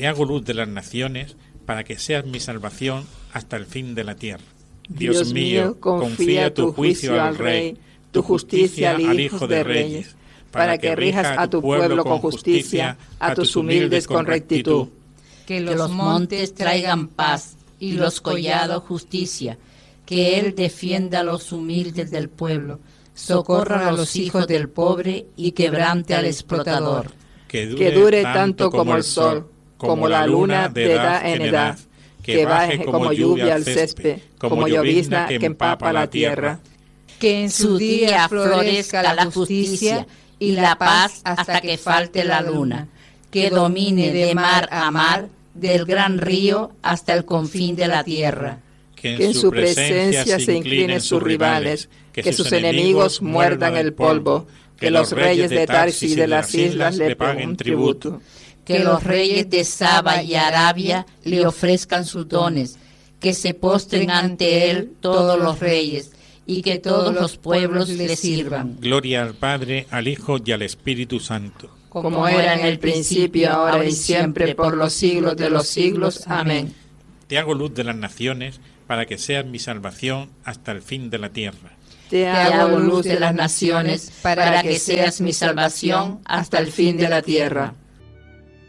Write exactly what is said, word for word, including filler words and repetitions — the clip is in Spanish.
Te hago luz de las naciones, para que seas mi salvación hasta el fin de la tierra. Dios, Dios mío, confía tu juicio al Rey, tu justicia al Hijo de Reyes, para que rijas a tu pueblo con justicia, a tus humildes con rectitud. Que los montes traigan paz y los collados justicia, que Él defienda a los humildes del pueblo, socorra a los hijos del pobre y quebrante al explotador. Que dure, que dure tanto como el sol, como la luna de edad en edad, que baje como lluvia al césped, como llovizna que empapa la tierra. Que en su día florezca la justicia y la paz hasta que falte la luna, que domine de mar a mar, del gran río hasta el confín de la tierra. Que en su presencia se inclinen sus rivales, que sus enemigos muerdan el polvo, que los reyes de Tarsis y de las islas le paguen tributo. Que los reyes de Saba y Arabia le ofrezcan sus dones, que se postren ante él todos los reyes, y que todos los pueblos le sirvan. Gloria al Padre, al Hijo y al Espíritu Santo. Como era en el principio, ahora y siempre, por los siglos de los siglos. Amén. Te hago luz de las naciones, para que seas mi salvación hasta el fin de la tierra. Te hago luz de las naciones, para que seas mi salvación hasta el fin de la tierra.